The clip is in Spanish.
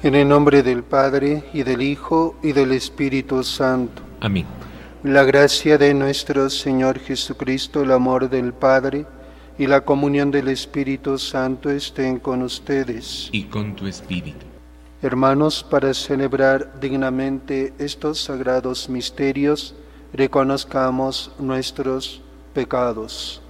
En el nombre del Padre, y del Hijo, y del Espíritu Santo. Amén. La gracia de nuestro Señor Jesucristo, el amor del Padre, y la comunión del Espíritu Santo estén con ustedes. Y con tu espíritu. Hermanos, para celebrar dignamente estos sagrados misterios, reconozcamos nuestros pecados.